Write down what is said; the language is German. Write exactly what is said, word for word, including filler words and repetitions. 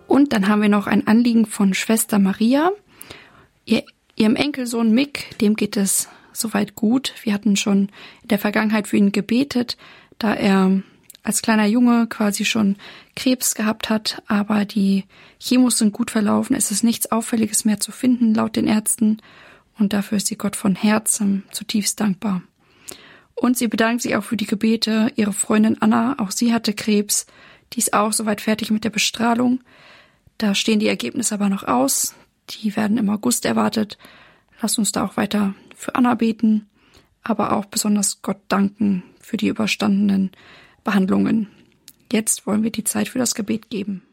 Und dann haben wir noch ein Anliegen von Schwester Maria. Ihr, ihrem Enkelsohn Mick, dem geht es soweit gut. Wir hatten schon in der Vergangenheit für ihn gebetet, da er als kleiner Junge quasi schon Krebs gehabt hat, aber die Chemos sind gut verlaufen. Es ist nichts Auffälliges mehr zu finden, laut den Ärzten. Und dafür ist sie Gott von Herzen zutiefst dankbar. Und sie bedankt sich auch für die Gebete. Ihre Freundin Anna, auch sie hatte Krebs. Die ist auch soweit fertig mit der Bestrahlung. Da stehen die Ergebnisse aber noch aus. Die werden im August erwartet. Lasst uns da auch weiter für Anna beten, aber auch besonders Gott danken für die überstandenen Behandlungen. Jetzt wollen wir die Zeit für das Gebet geben.